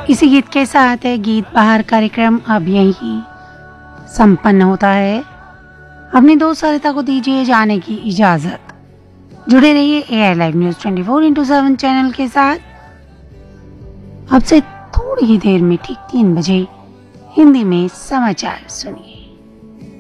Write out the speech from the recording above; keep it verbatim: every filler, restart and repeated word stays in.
इसी गीत के साथ गीत बहार कार्यक्रम अब यही संपन्न होता है। अपनी दोस्त सरिता को दीजिए जाने की इजाजत। जुड़े रहिए AI live news twenty four into seven channel के साथ। अब से थोड़ी ही देर में ठीक तीन बजे हिंदी में समाचार सुनिए।